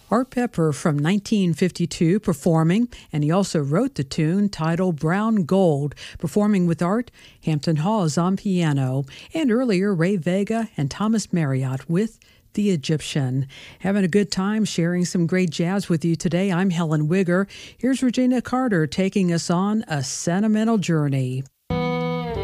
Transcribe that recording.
Art Pepper from 1952 performing, and he also wrote the tune titled Brown Gold. Performing with Art, Hampton Hawes on piano, and earlier Ray Vega and Thomas Marriott with The Egyptian. Having a good time sharing some great jazz with you today. I'm Helen Wigger. Here's Regina Carter taking us on a sentimental journey.